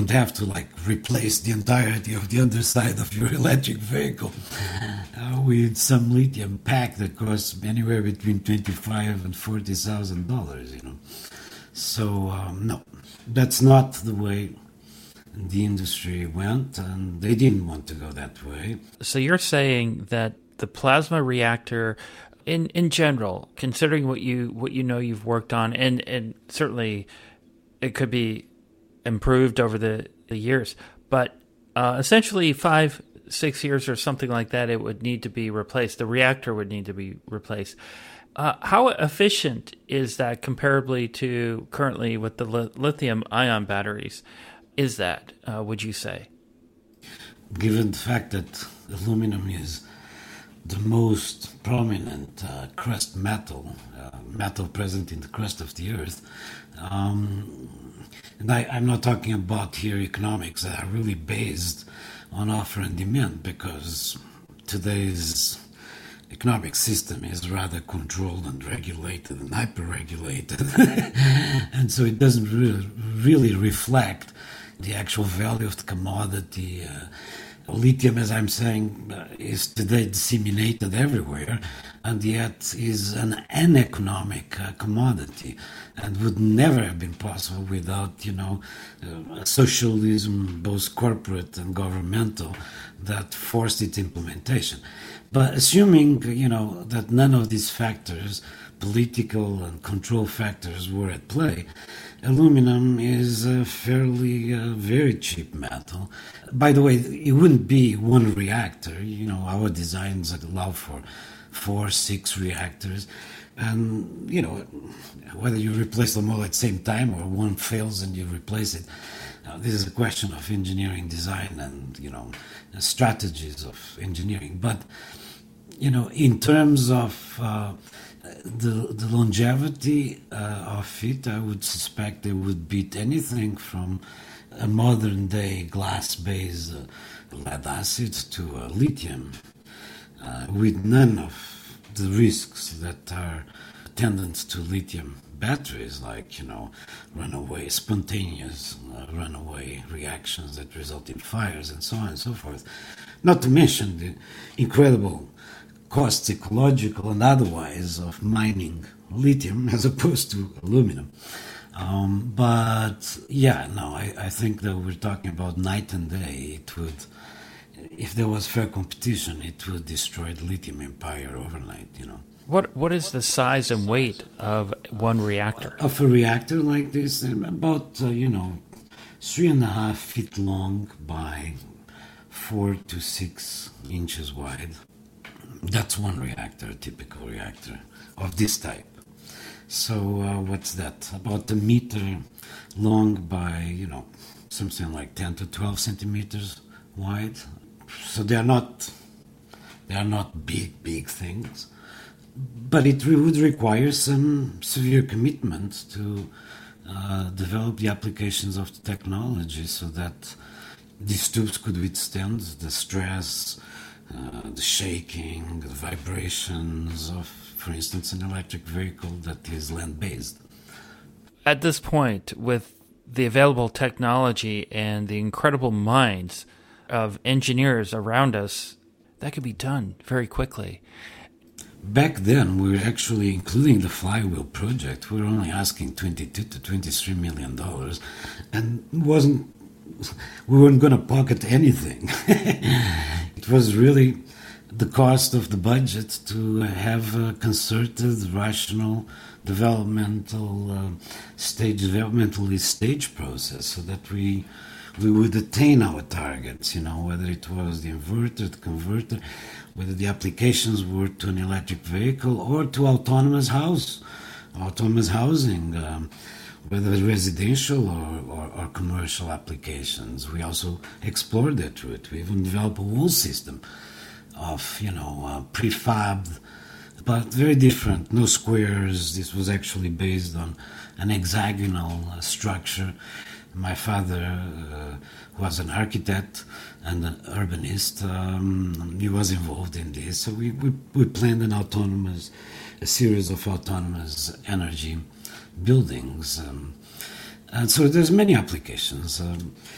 don't have to like replace the entirety of the underside of your electric vehicle with some lithium pack that costs anywhere between $25,000 and $40,000. So no, that's not the way the industry went, and they didn't want to go that way. So you're saying that the plasma reactor, in general, considering what you know you've worked on, and certainly it could be improved over the years, but essentially 5-6 years or something like that, it would need to be replaced. The reactor would need to be replaced. How efficient is that comparably to currently with the lithium-ion batteries? Is that, would you say? Given the fact that aluminum is the most prominent crust metal present in the crust of the Earth, and I'm not talking about here economics that are really based on offer and demand, because today's economic system is rather controlled and regulated and hyper-regulated. And so it doesn't really reflect the actual value of the commodity. Lithium, as I'm saying, is today disseminated everywhere, and yet is an uneconomic commodity, and would never have been possible without, socialism, both corporate and governmental, that forced its implementation. But assuming, that none of these factors, political and control factors, were at play, aluminum is a fairly very cheap metal. By the way, it wouldn't be one reactor. Our designs allow for 4-6 reactors. And, whether you replace them all at the same time or one fails and you replace it, this is a question of engineering design and, strategies of engineering. But, in terms of the longevity of it, I would suspect it would beat anything from a modern-day glass-based lead acid to lithium, with none of the risks that are attendant to lithium batteries, like, spontaneous runaway reactions that result in fires and so on and so forth. Not to mention the incredible costs, ecological and otherwise, of mining lithium as opposed to aluminum. But yeah, no, I think that we're talking about night and day. It would, if there was fair competition, it would destroy the lithium empire overnight, What is the size and weight of one reactor? Of a reactor like this, about, 3.5 feet long by 4 to 6 inches wide. That's one reactor, a typical reactor of this type. So what's that? About 1 meter long by, something like 10 to 12 centimeters wide. So they are not big things. But it would require some severe commitment to develop the applications of the technology so that these tubes could withstand the stress, the shaking, the vibrations of, for instance, an electric vehicle that is land-based. At this point, with the available technology and the incredible minds of engineers around us, that could be done very quickly. Back then, we were actually, including the flywheel project, we were only asking $22 to $23 million, and we weren't going to pocket anything. It was really the cost of the budget to have a concerted, rational, developmentally stage process, so that we would attain our targets, whether it was the inverter, the converter, whether the applications were to an electric vehicle or to autonomous housing, whether it's residential or commercial applications. We also explored that route. We even developed a whole system of, prefabbed, but very different, no squares. This was actually based on an hexagonal structure. My father was an architect and an urbanist. He was involved in this. So we planned a series of autonomous energy buildings. And so there's many applications.